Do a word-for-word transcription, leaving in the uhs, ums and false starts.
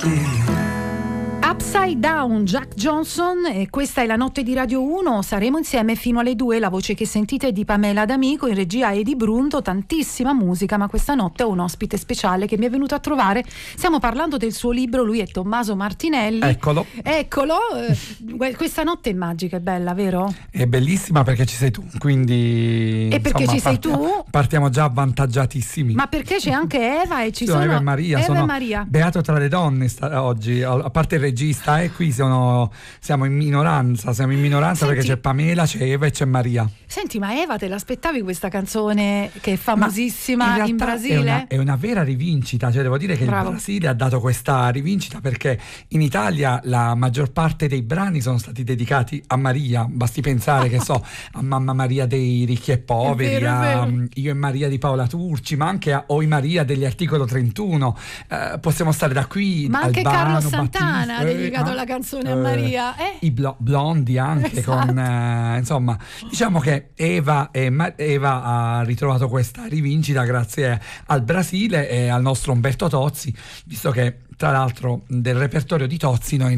Upside Down, Jack Johnson, e questa è la notte di Radio uno. Saremo insieme fino alle due. La voce che sentite è di Pamela D'Amico, in regia Edi Brunto. Tantissima musica, ma questa notte ho un ospite speciale che mi è venuto a trovare. Stiamo parlando del suo libro, lui è Tommaso Martinelli. Eccolo. Eccolo. Eh, questa notte è magica, è bella, vero? È bellissima perché ci sei tu, quindi... E perché insomma, ci sei partiamo, tu? Partiamo già avvantaggiatissimi. Ma perché c'è anche Eva e ci sono sono Eva e Maria, Eva sono e Maria. beato tra le donne sta, oggi, a parte il regista, e qui sono, siamo in minoranza, siamo in minoranza. Senti, perché c'è Pamela, c'è Eva e c'è Maria. Senti, ma Eva, te l'aspettavi questa canzone che è famosissima in, in Brasile? È una, è una vera rivincita, cioè devo dire che Bravo. Il Brasile ha dato questa rivincita, perché in Italia la maggior parte dei brani sono stati dedicati a Maria. Basti pensare che so, a Mamma Maria dei ricchi e poveri, vero, a Io e Maria di Paola Turci, ma anche a Oi Maria degli Articolo trentuno. Eh, possiamo stare da qui, ma anche Albano, Carlo Santana Battista, ha dedicato eh, la canzone eh, a Maria, eh? i blo- blondi anche, esatto. Con eh, insomma, diciamo che Eva, e Ma- Eva ha ritrovato questa rivincita grazie al Brasile e al nostro Umberto Tozzi, visto che tra l'altro del repertorio di Tozzi noi